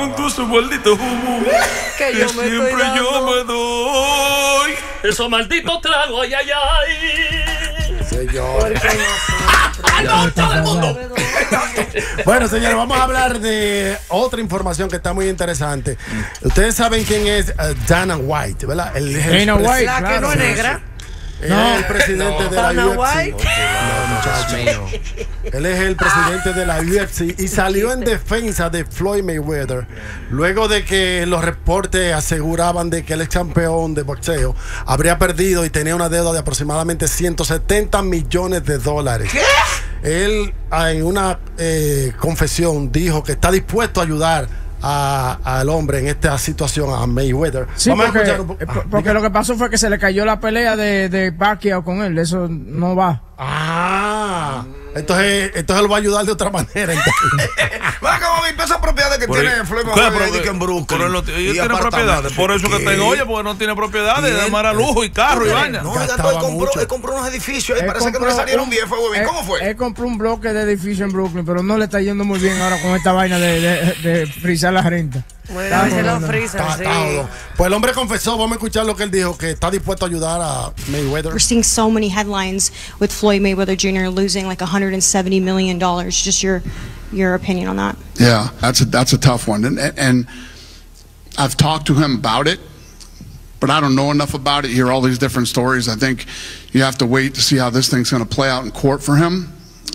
con su maldito humo Que yo me siempre estoy yo dando. me doy. Esos malditos tragos, ay, ay, ay. Señor. ¡No, todo el mundo! Bueno, señores, vamos a hablar de otra información que está muy interesante. Ustedes saben quién es Dana White, ¿verdad? Dana White, La que no es negra. Él es el presidente de la Dana UFC. White. No, muchacho. Él es el presidente de la UFC y salió en defensa de Floyd Mayweather luego de que los reportes aseguraban de que el ex campeón de boxeo habría perdido y tenía una deuda de aproximadamente 170 millones de dólares. ¿Qué? Él en una confesión dijo que está dispuesto a ayudar al hombre en esta situación, a Mayweather. Sí, Vamos a porque, escuchar un poco. porque lo que pasó fue que se le cayó la pelea de Pacquiao con él. Eso no va. Entonces lo va a ayudar de otra manera. Va a como esas propiedades que tiene Floyd Mayweather en Brooklyn. Pero ellos tienen propiedades. Por eso que tengo, oye, porque no tiene propiedades. De más lujo y carro y vaina. No, él compró unos edificios. Parece que no le salieron bien. ¿Cómo fue? Él compró un bloque de edificio en Brooklyn, pero no le está yendo muy bien ahora con esta vaina de frisar la renta. Bueno, a veces lo frisan, sí. Pues el hombre confesó, vamos a escuchar lo que él dijo, que está dispuesto a ayudar a Mayweather. We're seeing so many headlines with Floyd Mayweather Jr. losing like $170 million. Just your opinion on that? Yeah, that's a tough one, and I've talked to him about it, but I don't know enough about it. You hear all these different stories. I think you have to wait to see how this thing's going to play out in court for him.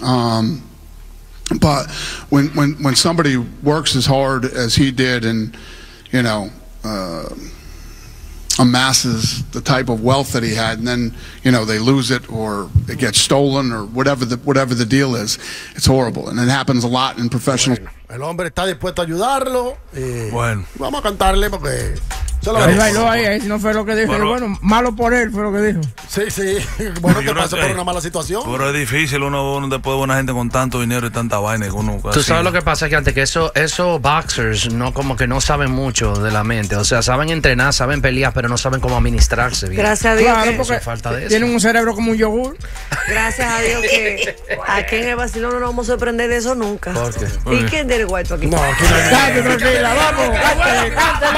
But when somebody works as hard as he did, and amasses the type of wealth that he had, and then they lose it or it gets stolen or whatever the deal is, it's horrible, and it happens a lot in professional. El hombre está dispuesto a ayudarlo. Bueno, vamos a cantarle porque él bailó ahí, no fue lo que dijo. Bueno, malo por él fue lo que dijo. Sí. Bueno, que pasó por una mala situación. Pero es difícil uno después de buena gente con tanto dinero y tanta vaina. Tú sabes lo que pasa, que antes que esos boxers como que no saben mucho de la mente. O sea, saben entrenar, saben pelear, pero no saben cómo administrarse bien. Gracias a Dios. Claro, que porque falta de eso. Tienen un cerebro como un yogur. Gracias a Dios que aquí en el vacilón no nos vamos a sorprender de eso nunca. ¿Por qué? ¿Y quién tiene guaito aquí? No, aquí no hay. Tranquila, vamos, cántale.